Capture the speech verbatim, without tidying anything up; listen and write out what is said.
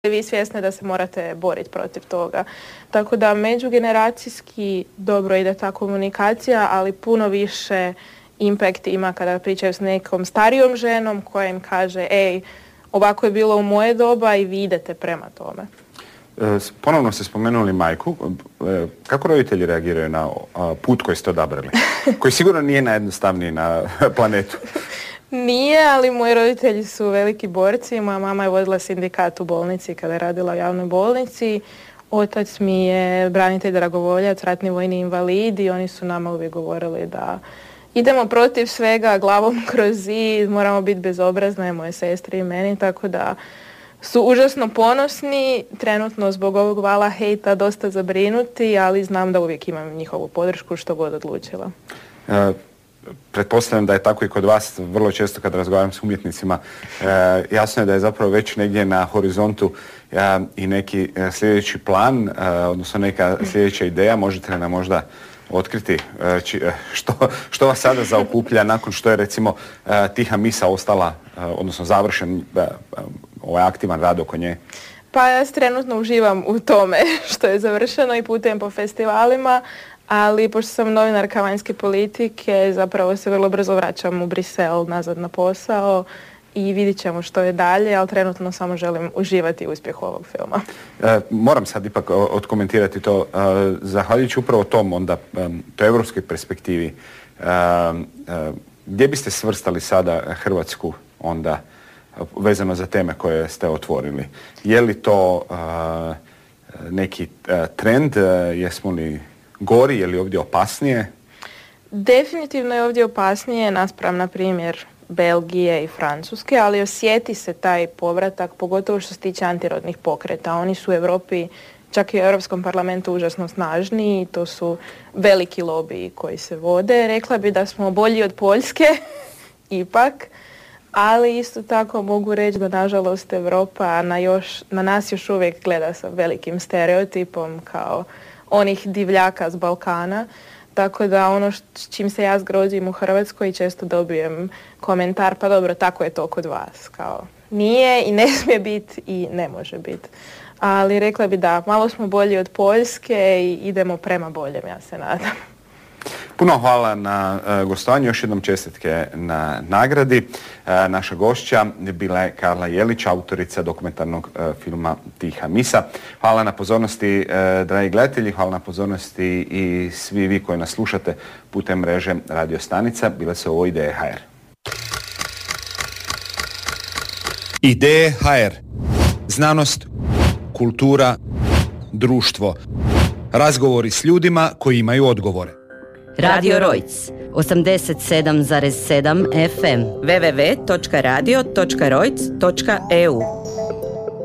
vi svjesni da se morate boriti protiv toga. Tako da međugeneracijski dobro ide ta komunikacija, ali puno više impact ima kada pričaju s nekom starijom ženom koja im kaže ej, ovako je bilo u moje doba i vi idete prema tome. Ponovno ste spomenuli majku. Kako roditelji reagiraju na put koji ste odabrali? Koji sigurno nije najjednostavniji na planetu. Nije, ali moji roditelji su veliki borci. Moja mama je vodila sindikat u bolnici kada je radila u javnoj bolnici. Otac mi je branitelj dragovoljac, ratni vojni invalid i oni su nama uvijek govorili da idemo protiv svega, glavom kroz zid, moramo biti bezobrazne, moje sestre i meni, tako da su užasno ponosni, trenutno zbog ovog vala hejta dosta zabrinuti, ali znam da uvijek imam njihovu podršku što god odlučila. E, pretpostavljam da je tako i kod vas, vrlo često kad razgovaram s umjetnicima, e, jasno je da je zapravo već negdje na horizontu e, i neki e, sljedeći plan, e, odnosno neka sljedeća ideja, možete li nam možda otkriti e, či, e, što, što vas sada zaokuplja nakon što je recimo e, Tiha misa ostala, e, odnosno završen e, ovaj aktivan rad oko nje? Pa ja trenutno uživam u tome što je završeno i putujem po festivalima, ali pošto sam novinarka vanjske politike, zapravo se vrlo brzo vraćam u Brisel nazad na posao i vidit ćemo što je dalje, ali trenutno samo želim uživati u uspjehu ovog filma. E, moram sad ipak odkomentirati to. E, zahvaljujući upravo tom onda, e, toj evropskoj perspektivi, e, e, gdje biste svrstali sada Hrvatsku onda vezano za teme koje ste otvorili? Je li to uh, neki uh, trend? Uh, jesmo li gori? Je li ovdje opasnije? Definitivno je ovdje opasnije naspram, na primjer, Belgije i Francuske, ali osjeti se taj povratak, pogotovo što se tiče antirodnih pokreta. Oni su u Europi, čak i u Europskom parlamentu, užasno snažni i to su veliki lobiji koji se vode. Rekla bi da smo bolji od Poljske, ipak. Ali isto tako mogu reći da nažalost Europa na, još, na nas još uvijek gleda sa velikim stereotipom kao onih divljaka s Balkana. Tako da ono s čim se ja zgrozim u Hrvatskoj i često dobijem komentar, pa dobro, tako je to kod vas. Kao, nije i ne smije biti i ne može biti. Ali rekla bi da malo smo bolji od Poljske i idemo prema boljem, ja se nadam. Puno hvala na uh, gostovanju, još jednom čestitke na nagradi. Uh, naša gošća bila je Karla Jelić, autorica dokumentarnog uh, filma Tiha misa. Hvala na pozornosti, uh, dragi gledatelji, hvala na pozornosti i svi vi koji nas slušate putem mreže Radio Stanica. Bile su ovo Ideje ha er. Ideje ha er. Znanost, kultura, društvo. Razgovori s ljudima koji imaju odgovore. Radio Rojc, osamdeset sedam zarez sedam ef em, w w w točka radio točka rojc točka e u